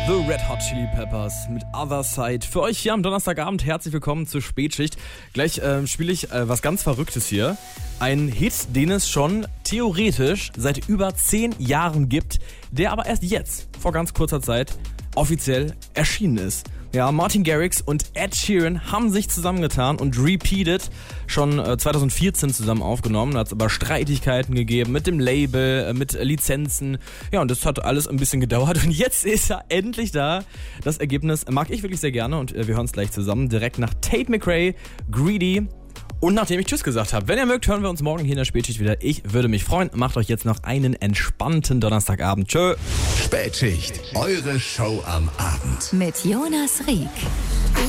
The Red Hot Chili Peppers mit Other Side. Für euch hier am Donnerstagabend herzlich willkommen zur Spätschicht. Gleich spiele ich was ganz Verrücktes hier. Ein Hit, den es schon theoretisch seit über 10 Jahren gibt, der aber erst jetzt, vor ganz kurzer Zeit, offiziell erschienen ist. Ja, Martin Garrix und Ed Sheeran haben sich zusammengetan und Repeated schon 2014 zusammen aufgenommen. Da hat es aber Streitigkeiten gegeben mit dem Label, mit Lizenzen. Ja, und das hat alles ein bisschen gedauert. Und jetzt ist er endlich da. Das Ergebnis mag ich wirklich sehr gerne und wir hören es gleich zusammen. Direkt nach Tate McRae, Greedy. Und nachdem ich Tschüss gesagt habe, wenn ihr mögt, hören wir uns morgen hier in der Spätschicht wieder. Ich würde mich freuen. Macht euch jetzt noch einen entspannten Donnerstagabend. Tschö. Spätschicht, eure Show am Abend. Mit Jonas Rieck.